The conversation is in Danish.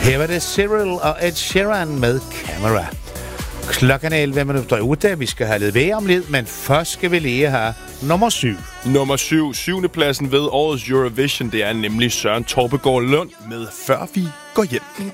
Her var det Cyril og Ed Sheeran med Camera. Klokken er 11 minutter ude. Vi skal have lidt vejr om lidt, men først skal vi lige have nummer 7. Nummer 7. 7. pladsen ved årets Eurovision, det er nemlig Søren Torpegaard Lund med Før vi går hjem.